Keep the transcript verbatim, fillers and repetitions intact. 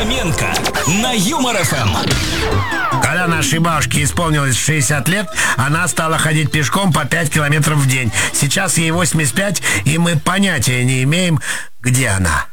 Фоменко на Юмор эф эм. Когда нашей бабушке исполнилось шестьдесят лет, она стала ходить пешком по пять километров в день. Сейчас ей восемьдесят пять, и мы понятия не имеем, где она.